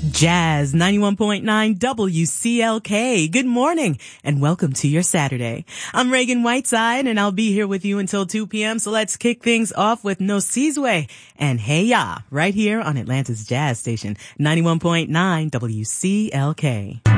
Jazz 91.9 WCLK. Good morning and welcome to your Saturday. I'm Reagan Whiteside and I'll be here with you until 2 p.m. So let's kick things off with No Sizwe and Hey Ya right here on Atlanta's Jazz Station 91.9 WCLK.